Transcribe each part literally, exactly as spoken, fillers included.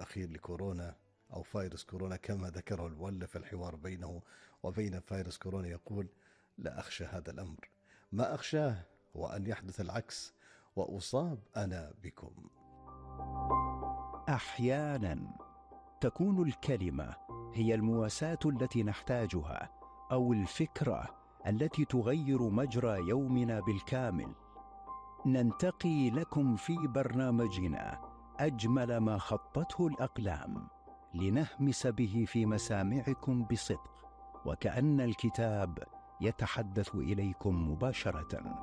الأخير لكورونا أو فيروس كورونا كما ذكره المؤلف الحوار بينه وبين فيروس كورونا، يقول: لا أخشى هذا الأمر، ما أخشاه هو أن يحدث العكس وأصاب أنا بكم. أحيانا تكون الكلمة هي المواساة التي نحتاجها، أو الفكرة التي تغير مجرى يومنا بالكامل. ننتقي لكم في برنامجنا أجمل ما خطته الأقلام، لنهمس به في مسامعكم بصدق، وكأن الكتاب يتحدث إليكم مباشرة.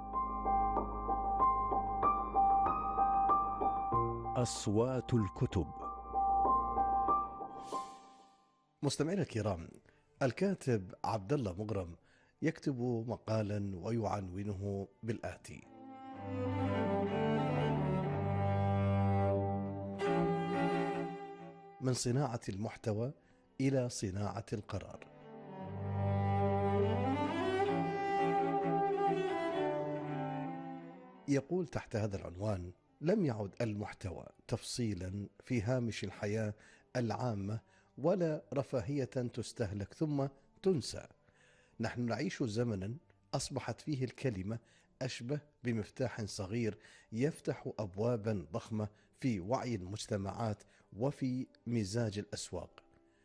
أصوات الكتب. مستمعينا الكرام، الكاتب عبد الله مغرم يكتب مقالا ويعنونه بالآتي: من صناعة المحتوى إلى صناعة القرار. يقول تحت هذا العنوان: لم يعد المحتوى تفصيلا في هامش الحياة العامة ولا رفاهية تستهلك ثم تنسى. نحن نعيش زمنا أصبحت فيه الكلمة أشبه بمفتاح صغير يفتح أبوابا ضخمة في وعي المجتمعات وفي مزاج الأسواق.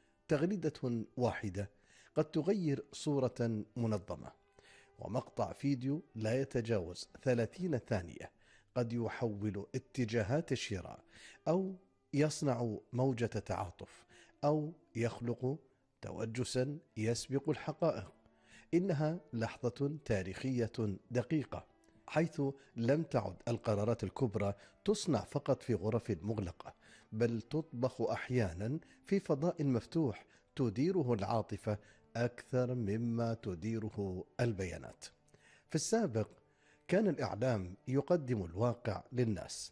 تغريدة واحدة قد تغير صورة منظمة، ومقطع فيديو لا يتجاوز ثلاثين ثانية قد يحول اتجاهات الشراء، أو يصنع موجة تعاطف، أو يخلق توجسا يسبق الحقائق. إنها لحظة تاريخية دقيقة، حيث لم تعد القرارات الكبرى تصنع فقط في غرف مغلقة، بل تطبخ أحيانا في فضاء مفتوح تديره العاطفة أكثر مما تديره البيانات. في السابق كان الإعلام يقدم الواقع للناس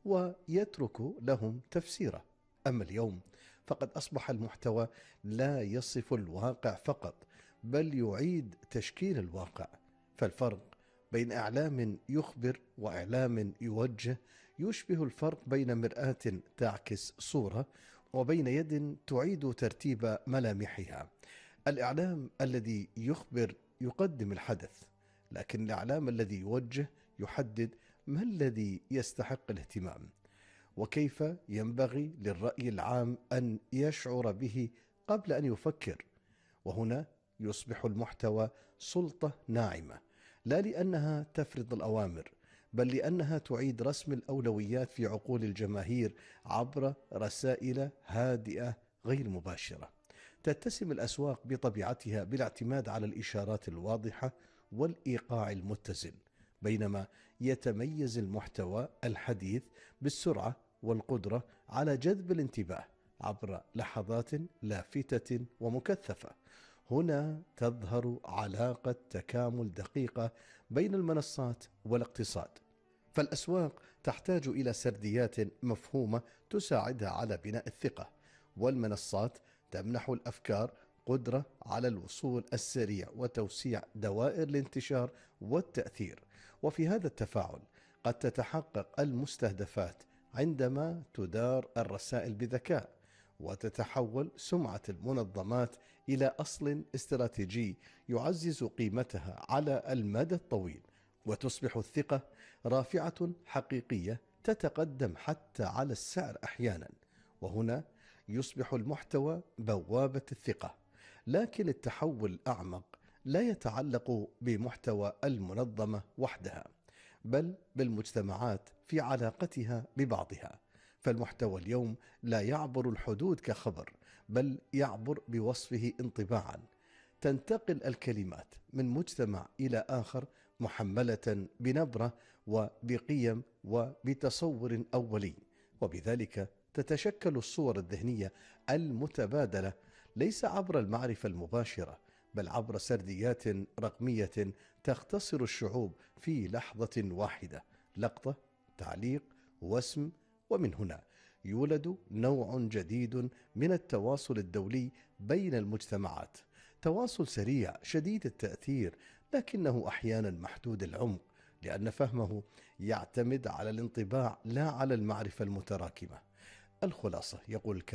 ويترك لهم تفسيره، أما اليوم فقد أصبح المحتوى لا يصف الواقع فقط، بل يعيد تشكيل الواقع. فالفرق بين إعلام يخبر وإعلام يوجه يشبه الفرق بين مرآة تعكس صورة وبين يد تعيد ترتيب ملامحها. الإعلام الذي يخبر يقدم الحدث، لكن الإعلام الذي يوجه يحدد ما الذي يستحق الاهتمام، وكيف ينبغي للرأي العام أن يشعر به قبل أن يفكر. وهنا يصبح المحتوى سلطة ناعمة، لا لأنها تفرض الأوامر، بل لأنها تعيد رسم الأولويات في عقول الجماهير عبر رسائل هادئة غير مباشرة. تتسم الأسواق بطبيعتها بالاعتماد على الإشارات الواضحة والإيقاع المتزن، بينما يتميز المحتوى الحديث بالسرعة والقدرة على جذب الانتباه عبر لحظات لافتة ومكثفة. هنا تظهر علاقة تكامل دقيقة بين المنصات والاقتصاد. فالأسواق تحتاج إلى سرديات مفهومة تساعدها على بناء الثقة، والمنصات تمنح الأفكار قدرة على الوصول السريع وتوسيع دوائر الانتشار والتأثير. وفي هذا التفاعل قد تتحقق المستهدفات عندما تدار الرسائل بذكاء، وتتحول سمعة المنظمات إلى أصل استراتيجي يعزز قيمتها على المدى الطويل، وتصبح الثقة رافعة حقيقية تتقدم حتى على السعر أحيانا. وهنا يصبح المحتوى بوابة الثقة. لكن التحول الأعمق لا يتعلق بمحتوى المنظمة وحدها، بل بالمجتمعات في علاقتها ببعضها. فالمحتوى اليوم لا يعبر الحدود كخبر، بل يعبر بوصفه انطباعا. تنتقل الكلمات من مجتمع إلى آخر محملة بنبرة وبقيم وبتصور أولي، وبذلك تتشكل الصور الذهنية المتبادلة ليس عبر المعرفة المباشرة، بل عبر سرديات رقمية تختصر الشعوب في لحظة واحدة: لقطة، تعليق، واسم. ومن هنا يولد نوع جديد من التواصل الدولي بين المجتمعات، تواصل سريع شديد التأثير، لكنه أحيانا محدود العمق، لأن فهمه يعتمد على الانطباع لا على المعرفة المتراكمة. الخلاصة، يقول